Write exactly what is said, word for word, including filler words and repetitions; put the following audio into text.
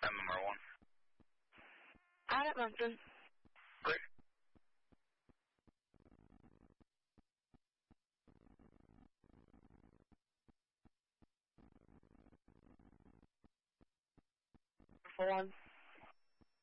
M M R one. Out at Moncton. Great. For one.